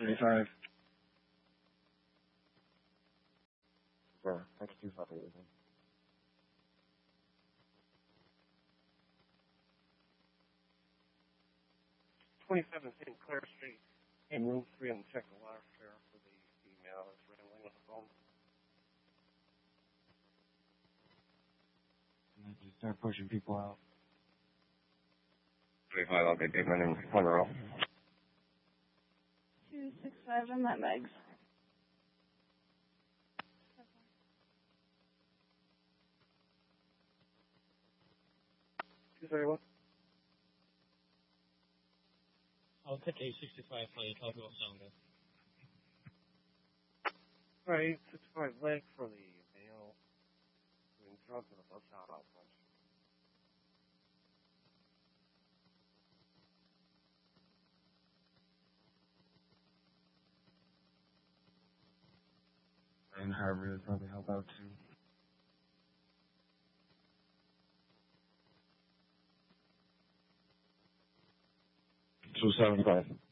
25. Yeah, thank you for everything. 27 St. Clair Street in room 3 on the second left there for the female that's rambling on the phone. And then just start pushing people out. 25, I'll get Bigman in one row. 265 on that Megs. Sorry, what? I'll take 865 for the Caldwell Sounder. Right, 65 leg for the male. Being drunk in the bus out front. And Harvard would probably help out too. 275.